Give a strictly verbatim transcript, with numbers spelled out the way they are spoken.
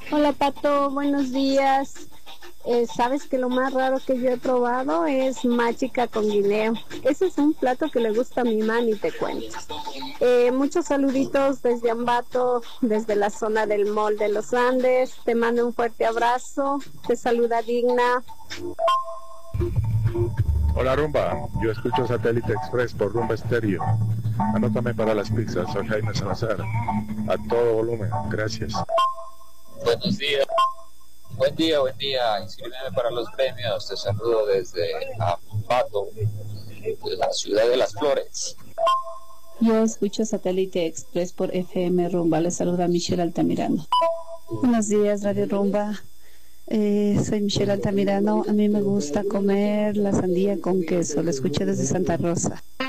Hola Pato, buenos días. Eh, Sabes que lo más raro que yo he probado es machica con guineo. Ese es un plato que le gusta a mi mami, te cuento. Eh, muchos saluditos desde Ambato, desde la zona del Mall de los Andes. Te mando un fuerte abrazo. Te saluda Digna. Hola Rumba, yo escucho Satélite Express por Rumba Estéreo. Anótame para las pizzas, soy Jaime Salazar. A todo volumen, gracias. Buenos días. Buen día, buen día. Inscríbeme para los premios. Te saludo desde Ambato, la ciudad de las flores. Yo escucho Satélite Express por F M Rumba. Les saluda Michelle Altamirano. Buenos días, Radio Rumba. Eh, soy Michelle Altamirano. A mí me gusta comer la sandía con queso. La escuché desde Santa Rosa.